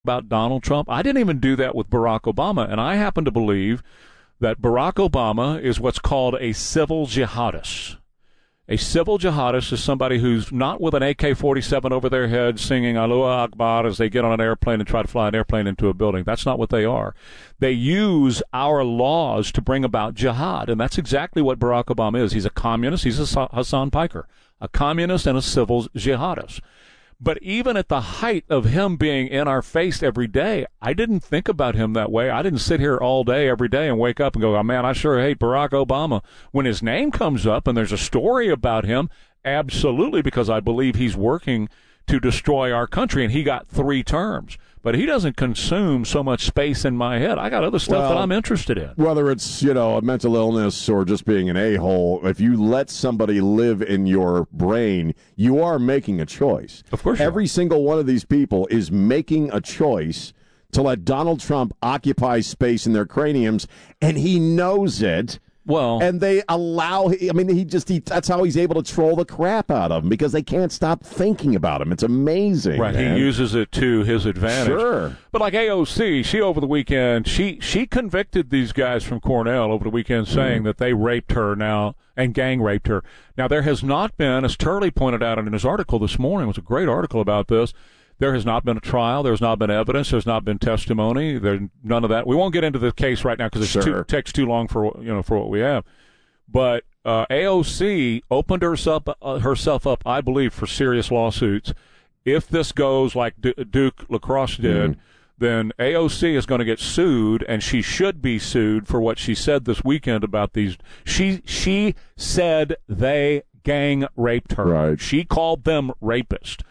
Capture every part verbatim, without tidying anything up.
about Donald Trump. I didn't even do that with Barack Obama, and I happen to believe that Barack Obama is what's called a civil jihadist. A civil jihadist is somebody who's not with an A K forty-seven over their head singing Allahu Akbar as they get on an airplane and try to fly an airplane into a building. That's not what they are. They use our laws to bring about jihad, and that's exactly what Barack Obama is. He's a communist. He's a Hassan Piker, a communist and a civil jihadist. But even at the height of him being in our face every day, I didn't think about him that way. I didn't sit here all day, every day, and wake up and go, oh, man, I sure hate Barack Obama. When his name comes up and there's a story about him, absolutely, because I believe he's working to destroy our country, and he got three terms. But he doesn't consume so much space in my head. I got other stuff well, that I'm interested in. Whether it's, you know, a mental illness or just being an a-hole, if you let somebody live in your brain, you are making a choice. Of course. Every single one of these people is making a choice to let Donald Trump occupy space in their craniums, and he knows it. Well, and they allow, I mean, he just, he, that's how he's able to troll the crap out of them, because they can't stop thinking about him. It's amazing. Right. Man. He uses it to his advantage. Sure. But like A O C, she over the weekend, she, she convicted these guys from Cornell over the weekend saying mm. that they raped her now and gang raped her. Now, there has not been, as Turley pointed out in his article this morning, it was a great article about this, there has not been a trial. There's not been evidence. There's not been testimony. There's none of that. We won't get into the case right now because it sure. takes too long for you know for what we have. But uh, A O C opened herself uh, herself up, I believe, for serious lawsuits. If this goes like D- Duke Lacrosse did, mm. then A O C is going to get sued, and she should be sued for what she said this weekend about these. She she said they gang raped her. Right. She called them rapists.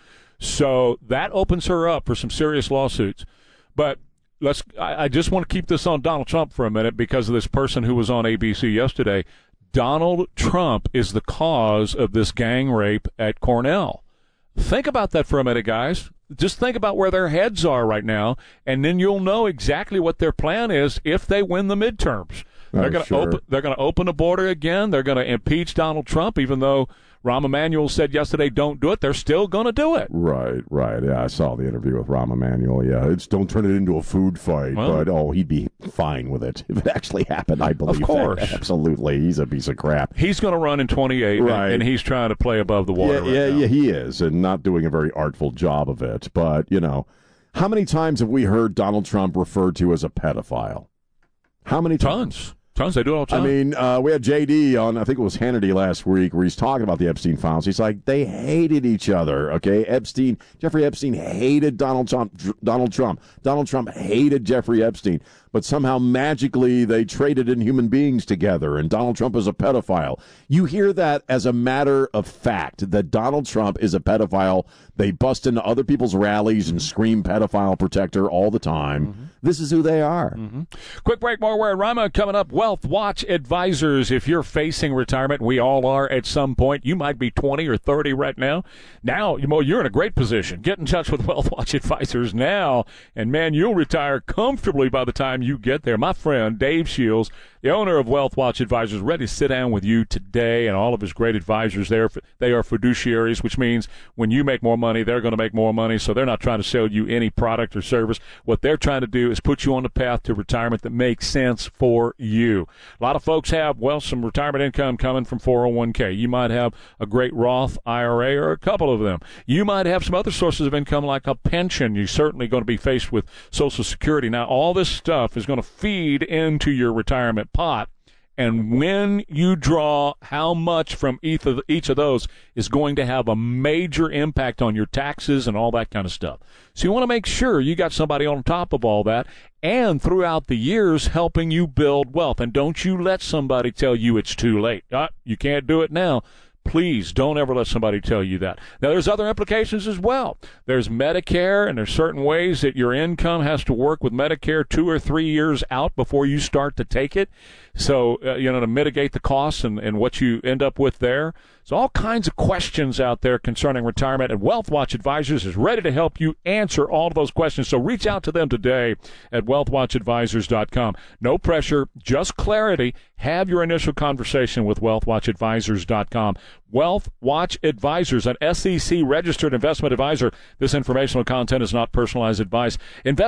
So that opens her up for some serious lawsuits. But let's. I, I just want to keep this on Donald Trump for a minute because of this person who was on A B C yesterday. Donald Trump is the cause of this gang rape at Cornell. Think about that for a minute, guys. Just think about where their heads are right now, and then you'll know exactly what their plan is if they win the midterms. They're oh, going to sure. open. They're going to open the border again. They're going to impeach Donald Trump, even though Rahm Emanuel said yesterday, "Don't do it." They're still going to do it. Right, right. Yeah, I saw the interview with Rahm Emanuel. Yeah, it's don't turn it into a food fight. Well, but oh, he'd be fine with it if it actually happened. I believe. Of course, that. Absolutely. He's a piece of crap. He's going to run in twenty-eight, right. and, and he's trying to play above the water. Yeah, right yeah, now. yeah. He is, and not doing a very artful job of it. But you know, how many times have we heard Donald Trump referred to as a pedophile? How many times? Tons. Tons. They do it all the time. I mean, uh, we had J D on, I think it was Hannity last week, where he's talking about the Epstein files. He's like, they hated each other, okay? Epstein, Jeffrey Epstein hated Donald Trump. Donald Trump. Donald Trump hated Jeffrey Epstein. But somehow magically they traded in human beings together, and Donald Trump is a pedophile. You hear that as a matter of fact, that Donald Trump is a pedophile. They bust into other people's rallies and scream pedophile protector all the time. Mm-hmm. This is who they are. Mm-hmm. Quick break, more Where Rama coming up. Wealth Watch Advisors. If you're facing retirement, we all are at some point. You might be twenty or thirty right now. Now, you're in a great position. Get in touch with Wealth Watch Advisors now, and man, you'll retire comfortably by the time you get there. My friend Dave Shields, the owner of Wealth Watch Advisors, ready to sit down with you today, and all of his great advisors there. They are fiduciaries, which means when you make more money, they're going to make more money, so they're not trying to sell you any product or service. What they're trying to do is put you on the path to retirement that makes sense for you. A lot of folks have, well, some retirement income coming from four oh one k. You might have a great Roth I R A or a couple of them. You might have some other sources of income like a pension. You're certainly going to be faced with Social Security. Now, all this stuff is going to feed into your retirement pot, and when you draw how much from each of, each of those is going to have a major impact on your taxes and all that kind of stuff. So you want to make sure you got somebody on top of all that and throughout the years helping you build wealth. And don't you let somebody tell you it's too late. Uh, you can't do it now. Please don't ever let somebody tell you that. Now, there's other implications as well. There's Medicare, and there's certain ways that your income has to work with Medicare two or three years out before you start to take it. So, uh, you know, to mitigate the costs and, and what you end up with there. So all kinds of questions out there concerning retirement, and Wealth Watch Advisors is ready to help you answer all of those questions. So reach out to them today at wealth watch advisors dot com. No pressure, just clarity. Have your initial conversation with wealth watch advisors dot com. Wealth Watch Advisors, an S E C registered investment advisor. This informational content is not personalized advice. Invest